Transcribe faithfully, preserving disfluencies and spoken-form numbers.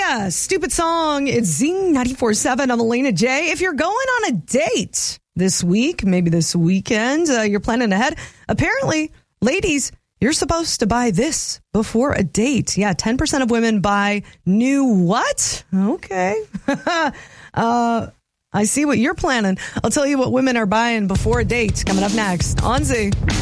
Yeah, stupid song. It's Zing ninety-four point seven on the Lena J. If you're going on a date this week, maybe this weekend, uh, you're planning ahead. Apparently, ladies, you're supposed to buy this before a date. Yeah, ten percent of women buy new what? Okay. uh, I see what you're planning. I'll tell you what women are buying before a date coming up next on Z.